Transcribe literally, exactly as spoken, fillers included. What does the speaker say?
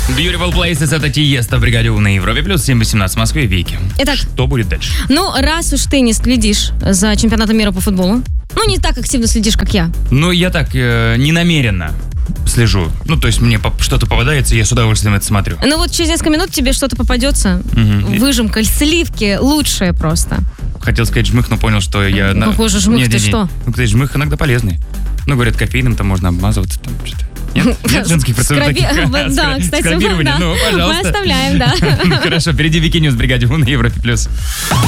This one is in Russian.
Beautiful Places — это Тиеста в бригаде У на Европе плюс семь восемнадцать в Москве. Вики. Итак, что будет дальше? Ну, раз уж ты не следишь за чемпионатом мира по футболу, ну, не так активно следишь, как я. Ну, я так, э, ненамеренно слежу. Ну, то есть мне по- что-то попадается, и я с удовольствием это смотрю. Ну, вот через несколько минут тебе что-то попадется. Угу. Выжимка, сливки, лучшее просто. Хотел сказать жмых, но понял, что я... Ну, какой же жмых, ты что? Ну, кстати, жмых иногда полезный. Ну, говорят, кофеином там можно обмазываться, там что-то. Нет, нет женских процедур Скраби... таких? Да, кстати, Скрабирование, да. ну, пожалуйста. Мы оставляем, да. Хорошо, впереди Вики Ньюс в бригаде У на Европе плюс.